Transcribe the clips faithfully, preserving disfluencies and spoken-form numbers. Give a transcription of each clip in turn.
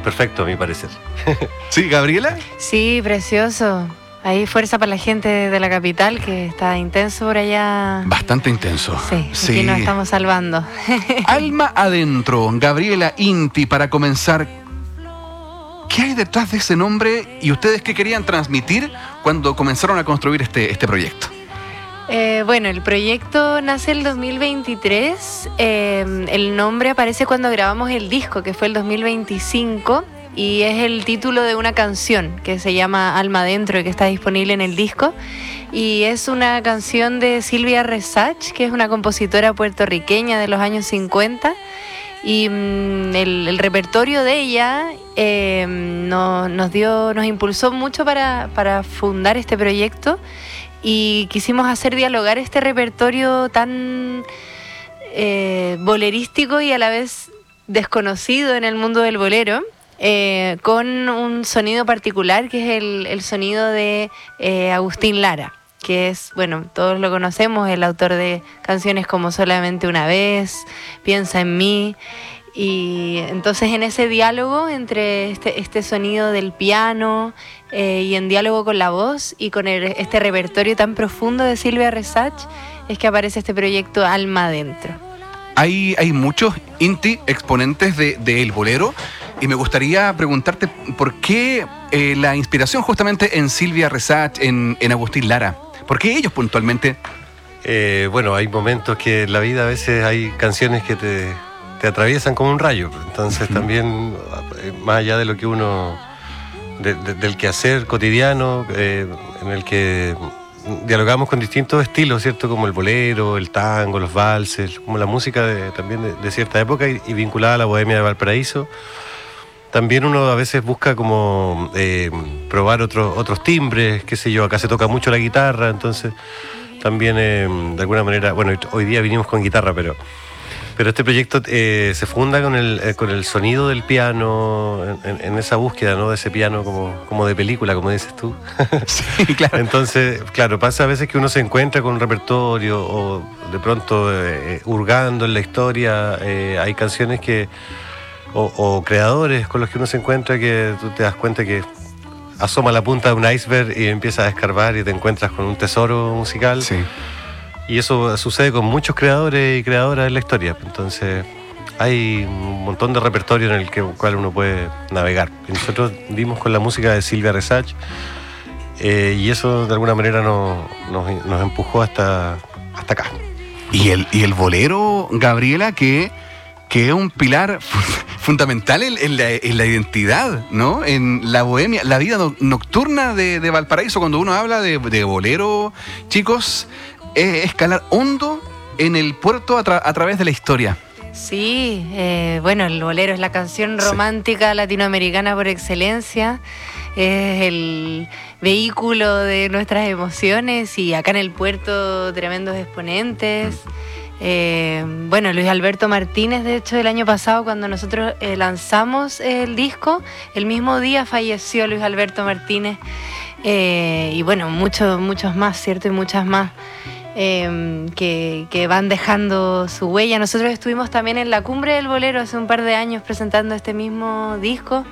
perfecto a mi parecer. ¿Sí, Gabriela? Sí, precioso. Ahí fuerza para la gente de la capital, que está intenso por allá. Bastante intenso. Sí, sí. Aquí nos estamos salvando. Alma adentro, Gabriela Inti, para comenzar, ¿qué hay detrás de ese nombre y ustedes qué querían transmitir cuando comenzaron a construir este, este proyecto? Eh, bueno, el proyecto nace el dos mil veintitrés, eh, el nombre aparece cuando grabamos el disco, que fue el dos mil veinticinco, y es el título de una canción que se llama Alma Adentro y que está disponible en el disco, y es una canción de Silvia Resach, que es una compositora puertorriqueña de los años cincuenta, y mm, el, el repertorio de ella eh, no, nos dio, nos impulsó mucho para, para fundar este proyecto. Y quisimos hacer dialogar este repertorio tan eh, bolerístico y a la vez desconocido en el mundo del bolero, eh, con un sonido particular que es el, el sonido de eh, Agustín Lara, que es, bueno, todos lo conocemos, el autor de canciones como Solamente una vez, Piensa en mí. Y entonces en ese diálogo entre este, este sonido del piano eh, y en diálogo con la voz y con el, este repertorio tan profundo de Silvia Resach es que aparece este proyecto Alma Adentro. Hay, hay muchos, Inti, exponentes de, de el bolero, y me gustaría preguntarte por qué eh, la inspiración justamente en Silvia Resach, en, en Agustín Lara. ¿Por qué ellos puntualmente? Eh, bueno, hay momentos que en la vida a veces hay canciones que te... te atraviesan como un rayo, entonces uh-huh. también, más allá de lo que uno, de, de, del quehacer cotidiano, eh, en el que dialogamos con distintos estilos, ¿cierto? Como el bolero, el tango, los valses, como la música de, también de, de cierta época y, y vinculada a la bohemia de Valparaíso. También uno a veces busca como eh, probar otros otros timbres, qué sé yo, acá se toca mucho la guitarra, entonces también eh, de alguna manera, bueno, hoy día vinimos con guitarra, pero... Pero este proyecto eh, se funda con el, eh, con el sonido del piano, en, en esa búsqueda, ¿no? De ese piano como, como de película, como dices tú. Sí, claro. Entonces, claro, pasa a veces que uno se encuentra con un repertorio o de pronto eh, hurgando en la historia, eh, hay canciones que, o, o creadores con los que uno se encuentra que tú te das cuenta que asoma la punta de un iceberg y empiezas a escarbar y te encuentras con un tesoro musical. Sí. Y eso sucede con muchos creadores y creadoras en la historia. Entonces hay un montón de repertorio en el que, cual uno puede navegar. Y nosotros dimos con la música de Silvia Resach eh, y eso de alguna manera nos, nos, nos empujó hasta, hasta acá. Y el, y el bolero, Gabriela, que, que es un pilar fundamental en, en, la, en la identidad, ¿no? En la bohemia, la vida no, nocturna de, de Valparaíso. Cuando uno habla de, de bolero, chicos... es escalar hondo en el puerto a, tra- a través de la historia. Sí, eh, bueno, el bolero es la canción romántica sí. latinoamericana por excelencia, es el vehículo de nuestras emociones y acá en el puerto tremendos exponentes. Eh, bueno, Luis Alberto Martínez, de hecho, el año pasado cuando nosotros eh, lanzamos el disco, el mismo día falleció Luis Alberto Martínez eh, y bueno, muchos, muchos más, ¿cierto? Y muchas más. Eh, que, que van dejando su huella. Nosotros estuvimos también en la Cumbre del Bolero hace un par de años presentando este mismo disco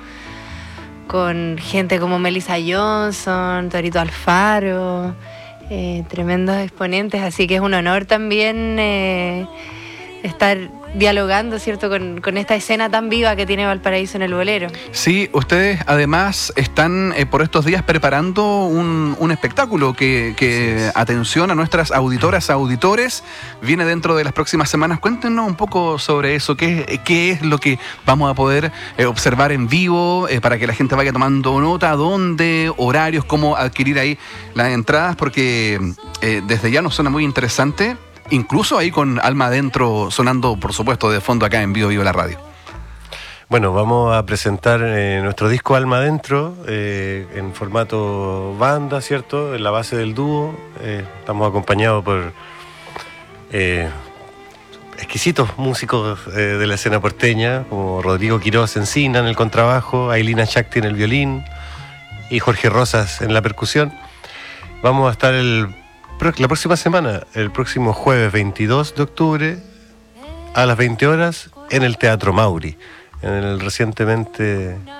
con gente como Melissa Johnson, Torito Alfaro, eh, tremendos exponentes, así que es un honor también eh, estar dialogando, ¿cierto?, con, con esta escena tan viva que tiene Valparaíso en el bolero. Sí, ustedes además están eh, por estos días preparando un, un espectáculo que, que sí, atención a nuestras auditoras, auditores, viene dentro de las próximas semanas. Cuéntenos un poco sobre eso, qué, qué es lo que vamos a poder eh, observar en vivo, eh, para que la gente vaya tomando nota, dónde, horarios, cómo adquirir ahí las entradas, porque eh, desde ya nos suena muy interesante. Incluso ahí con Alma Adentro sonando, por supuesto, de fondo acá en Vivo Vivo la Radio. Bueno, vamos a presentar eh, nuestro disco Alma Adentro eh, en formato banda, ¿cierto? En la base del dúo. Eh, estamos acompañados por eh, exquisitos músicos eh, de la escena porteña, como Rodrigo Quiroz Encina en el contrabajo, Ailina Shakti en el violín y Jorge Rosas en la percusión. Vamos a estar el la próxima semana, el próximo jueves veintidós de octubre, a las veinte horas, en el Teatro Mauri, en el recientemente